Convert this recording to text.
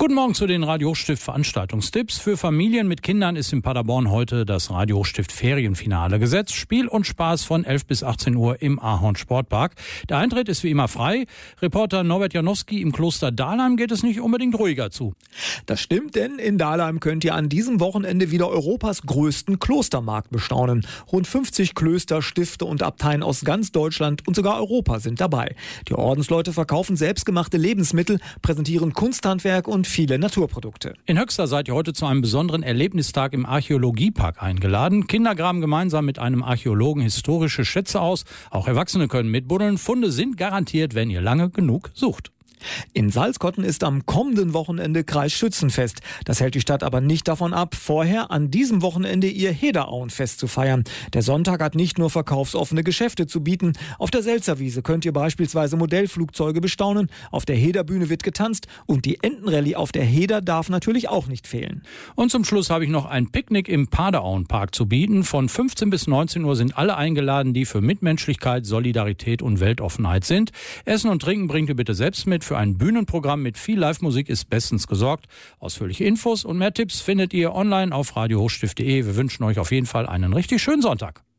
Guten Morgen zu den Radio Hochstift Veranstaltungstipps. Für Familien mit Kindern ist in Paderborn heute das Radio Hochstift Ferienfinale gesetzt. Spiel und Spaß von 11 bis 18 Uhr im Ahorn Sportpark. Der Eintritt ist wie immer frei. Reporter Norbert Janowski: im Kloster Dahlheim geht es nicht unbedingt ruhiger zu. Das stimmt, denn in Dahlheim könnt ihr an diesem Wochenende wieder Europas größten Klostermarkt bestaunen. Rund 50 Klöster, Stifte und Abteien aus ganz Deutschland und sogar Europa sind dabei. Die Ordensleute verkaufen selbstgemachte Lebensmittel, präsentieren Kunsthandwerk und viele Naturprodukte. In Höxter seid ihr heute zu einem besonderen Erlebnistag im Archäologiepark eingeladen. Kinder graben gemeinsam mit einem Archäologen historische Schätze aus. Auch Erwachsene können mitbuddeln. Funde sind garantiert, wenn ihr lange genug sucht. In Salzkotten ist am kommenden Wochenende Kreisschützenfest. Das hält die Stadt aber nicht davon ab, vorher an diesem Wochenende ihr Hederauenfest zu feiern. Der Sonntag hat nicht nur verkaufsoffene Geschäfte zu bieten. Auf der Selzerwiese könnt ihr beispielsweise Modellflugzeuge bestaunen. Auf der Hederbühne wird getanzt und die Entenrallye auf der Heder darf natürlich auch nicht fehlen. Und zum Schluss habe ich noch ein Picknick im Paderauenpark zu bieten. Von 15 bis 19 Uhr sind alle eingeladen, die für Mitmenschlichkeit, Solidarität und Weltoffenheit sind. Essen und Trinken bringt ihr bitte selbst mit. Für ein Bühnenprogramm mit viel Live-Musik ist bestens gesorgt. Ausführliche Infos und mehr Tipps findet ihr online auf radiohochstift.de. Wir wünschen euch auf jeden Fall einen richtig schönen Sonntag.